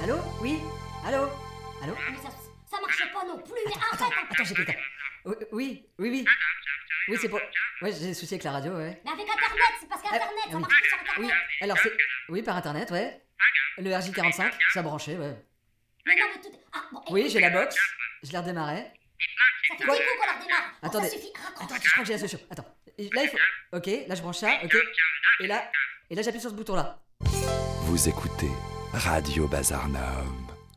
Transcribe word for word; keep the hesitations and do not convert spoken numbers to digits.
Allô? Oui? Allô? Allô? Mais ça, ça marche pas non plus, mais Attends, arrête. attends, attends, j'ai quelqu'un. Oui, oui, oui, oui. Oui, c'est pour... Ouais, j'ai des soucis avec la radio, ouais. Mais avec Internet, c'est parce qu'Internet, Ah, ça oui. marche plus sur Internet. Oui, alors c'est... Oui, par internet, ouais. Le R J quarante-cinq, ça a branché, ouais. Mais non, mais tout... Ah, bon, Oui, écoute, j'ai la box, je l'ai redémarré. ça fait Quoi? dix coups qu'on la redémarre. Bon, Attendez. ça suffit, raccroche. Attends, je crois que j'ai la solution. Attends. Et là, il faut... Ok, là, je branche ça, ok. Et là... Et là, j'appuie sur ce bouton-là. Vous écoutez Radio Bazar Nord.